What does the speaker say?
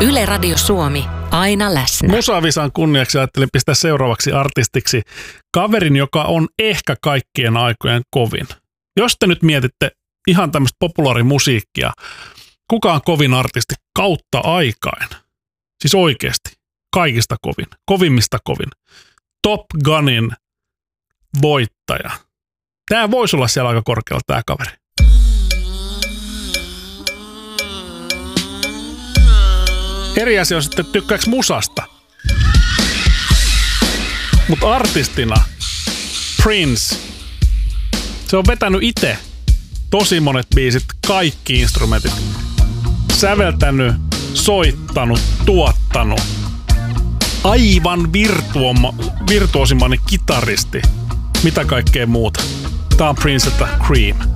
Yle Radio Suomi, aina läsnä. Musavisan kunniaksi ajattelin pistää seuraavaksi artistiksi kaverin, joka on ehkä kaikkien aikojen kovin. Jos te nyt mietitte ihan tämmöistä populaarimusiikkia, kuka on kovin artisti kautta aikain? Siis oikeasti, kaikista kovin, kovimmista kovin. Top Gunin voittaja. Tämä voisi olla siellä aika korkealla, tämä kaveri. Eri asia on sitten, tykkääks musasta. Mutta artistina Prince, se on vetänyt itse tosi monet biisit, kaikki instrumentit. Säveltänyt, soittanut, tuottanut. Aivan virtuosimainen kitaristi. Mitä kaikkea muuta. Tää on Princeltä Cream.